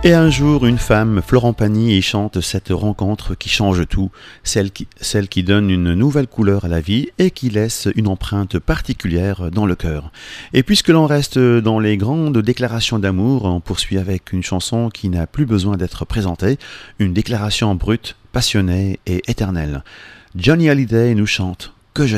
Et un jour, une femme, Florent Pagny, y chante cette rencontre qui change tout, celle qui donne une nouvelle couleur à la vie et qui laisse une empreinte particulière dans le cœur. Et puisque l'on reste dans les grandes déclarations d'amour, on poursuit avec une chanson qui n'a plus besoin d'être présentée, une déclaration brute, passionnée et éternelle. Johnny Hallyday nous chante « Que je t'aime ».